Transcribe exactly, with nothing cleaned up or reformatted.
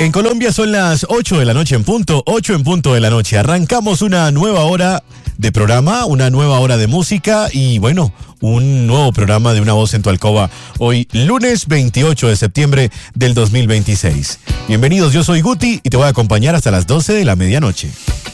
En Colombia son las ocho de la noche en punto, ocho en punto de la noche. Arrancamos una nueva hora de programa, una nueva hora de música y bueno, un nuevo programa de Una Voz en tu Alcoba. Hoy, lunes veintiocho de septiembre del dos mil veintiséis. Bienvenidos, yo soy Guti y te voy a acompañar hasta las doce de la medianoche.